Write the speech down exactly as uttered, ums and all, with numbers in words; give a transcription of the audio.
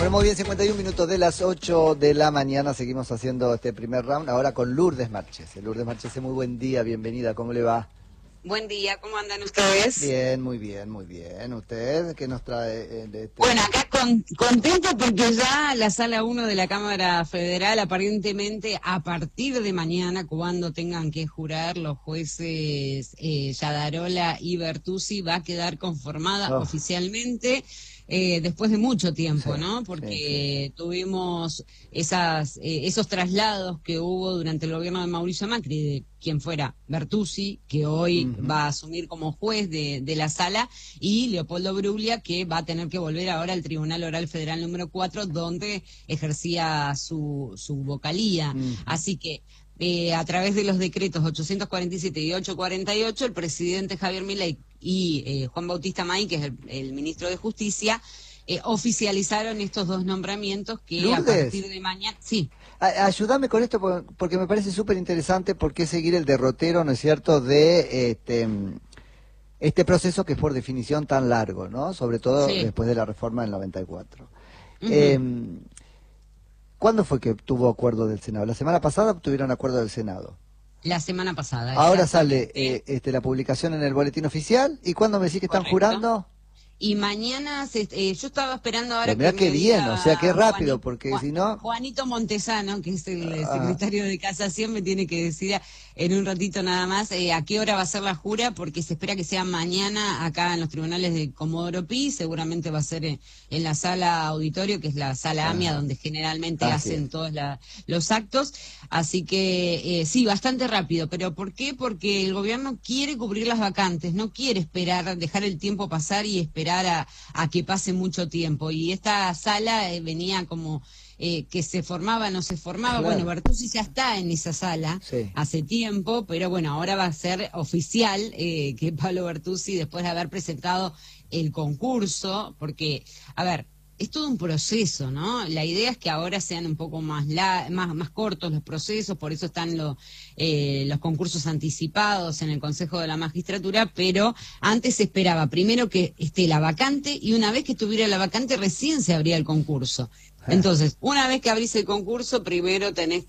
Bueno, muy bien, cincuenta y un minutos de las ocho de la mañana, seguimos haciendo este primer round, ahora con Lourdes Marchese. Lourdes Marchese, muy buen día, bienvenida, ¿cómo le va? Buen día, ¿cómo andan ustedes? Bien, muy bien, muy bien. ¿Usted qué nos trae? Eh, de este... Bueno, acá con, contenta porque ya la Sala uno de la Cámara Federal, aparentemente a partir de mañana, cuando tengan que jurar los jueces eh, Yadarola y Bertuzzi, va a quedar conformada Oh. oficialmente. Eh, después de mucho tiempo, Sí, ¿no? Porque sí, sí. tuvimos esas, eh, esos traslados que hubo durante el gobierno de Mauricio Macri, de quien fuera Bertuzzi, que hoy Uh-huh. va a asumir como juez de, de la sala, y Leopoldo Bruglia, que va a tener que volver ahora al Tribunal Oral Federal número cuatro, donde ejercía su, su vocalía. Uh-huh. Así que Eh, a través de los decretos ochocientos cuarenta y siete y ochocientos cuarenta y ocho, el presidente Javier Milei y eh, Juan Bautista May, que es el, el ministro de Justicia, eh, oficializaron estos dos nombramientos que Lourdes, a partir de mañana... Sí. A ayúdame con esto porque me parece súper interesante por qué seguir el derrotero, ¿no es cierto?, de este, este proceso que es por definición tan largo, ¿no? Sobre todo Sí. después de la reforma del noventa y cuatro. Uh-huh. Eh, ¿Cuándo fue que tuvo acuerdo del Senado? ¿La semana pasada tuvieron acuerdo del Senado? La semana pasada. Ahora sale eh, este, la publicación en el boletín oficial. ¿Y cuándo me decís que están Correcto. jurando? Y mañana, se, eh, yo estaba esperando ahora Pero mirá que qué me bien, diga o sea, qué rápido, Juanito, porque Juan, si no... Juanito Montesano, que es el Ah. secretario de Casación, me tiene que decir en un ratito nada más eh, a qué hora va a ser la jura, porque se espera que sea mañana acá en los tribunales de Comodoro Pi, seguramente va a ser en, en la sala auditorio, que es la sala Ajá. AMIA, donde generalmente Así hacen es. todos la, los actos, así que eh, sí, bastante rápido. ¿Pero por qué? Porque el gobierno quiere cubrir las vacantes, no quiere esperar, dejar el tiempo pasar y esperar a, a que pase mucho tiempo. Y esta sala eh, venía como eh, que se formaba, no se formaba. Claro. Bueno, Bertuzzi ya está en esa sala Sí. hace tiempo, pero bueno, ahora va a ser oficial eh, que Pablo Bertuzzi, después de haber presentado el concurso, porque, a ver, es todo un proceso, ¿no? La idea es que ahora sean un poco más la, más, más cortos los procesos, por eso están lo, eh, los concursos anticipados en el Consejo de la Magistratura, pero antes se esperaba primero que esté la vacante y una vez que estuviera la vacante recién se abría el concurso. Entonces, una vez que abrís el concurso, primero tenés